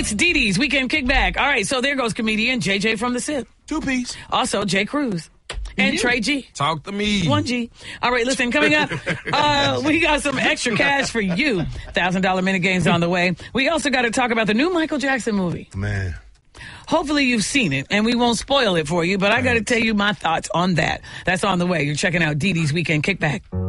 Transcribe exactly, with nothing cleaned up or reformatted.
It's Dee Dee's Weekend Kickback. All right, so there goes comedian J J from the S I P. Two piece. Also, Jay Cruz. And Trey G. Talk to me. One G. All right, listen, coming up, uh, we got some extra cash for you. one thousand dollars minute games on the way. We also got to talk about the new Michael Jackson movie. Man. Hopefully you've seen it, and we won't spoil it for you, but I got to tell you my thoughts on that. That's on the way. You're checking out Dee Dee's Weekend Kickback.